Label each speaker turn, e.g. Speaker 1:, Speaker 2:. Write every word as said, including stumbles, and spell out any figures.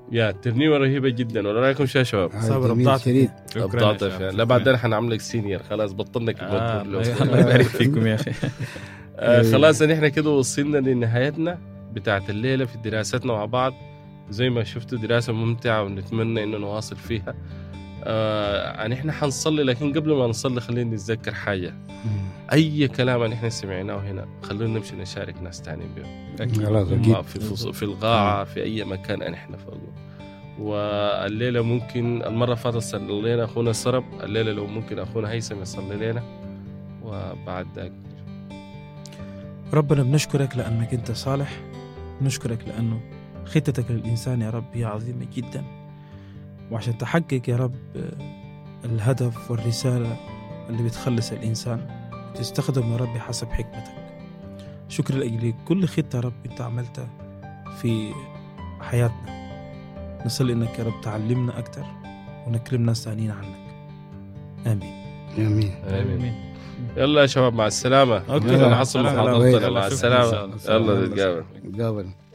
Speaker 1: يا ترنيمة رهيبة جدا. ولا رايكم شو يا شباب؟
Speaker 2: صبر ابضعت
Speaker 1: ابضعت. لا بعدين حنعملك سينيور خلاص بطلنا كلمة
Speaker 3: آه الله يبارك فيكم يا أخي.
Speaker 1: آه خلاص نحن كده وصلنا لنهايتنا بتاعت الليلة في دراستنا مع بعض. زي ما شفتوا دراسة ممتعة ونتمنى إنه نواصل فيها. آه يعني إحنا حنصلي، لكن قبل ما نصلي خلينا نتذكر حاجة. أي كلام نحن سمعناه هنا خلونا نمشي نشارك ناس تانيين بهم في في القاعة في أي مكان نحن فوقه. والليلة ممكن المرة فاتت صلي لنا أخونا السرب، الليلة لو ممكن أخونا هيثم يصلي لنا. وبعد ذلك
Speaker 2: ربنا بنشكرك لأنك أنت صالح، بنشكرك لأنه خطتك للإنسان يا رب هي عظيمة جدا، وعشان تحقق يا رب الهدف والرسالة اللي بتخلص الإنسان تستخدم يا رب حسب حكمتك. شكر لأجل كل خطة يا رب أنت عملتها في حياتنا. نصلي إنك يا رب تعلمنا أكتر ونكلم ناس ثانيين عنك. آمين
Speaker 4: آمين
Speaker 1: آمين. يلا يا شباب مع السلامة.
Speaker 2: أوكي.
Speaker 1: نحصل محاضرة. مع السلامة. يلا نتقابل.
Speaker 4: نتقابل.